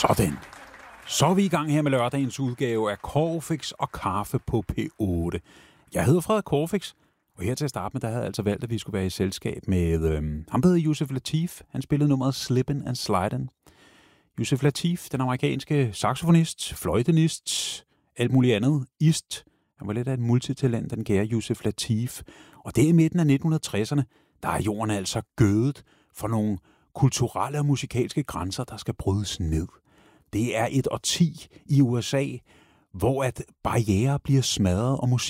Sådan. Så er vi i gang her med lørdagens udgave af Corfix og Kaffe på P8. Jeg hedder Frederik Corfix, og her til at starte med, der havde jeg altså valgt, at vi skulle være i selskab med ham, der hedder Yusef Lateef. Han spillede nummeret Slippin' and Slidin'. Yusef Lateef, den amerikanske saxofonist, fløjtenist, alt muligt andet, Han var lidt af et multitalent, den kære Yusef Lateef. Og det i midten af 1960'erne, der er jorden altså gødet for nogle kulturelle og musikalske grænser, der skal brydes ned. Det er et årti i USA, hvor at barrierer bliver smadret og musik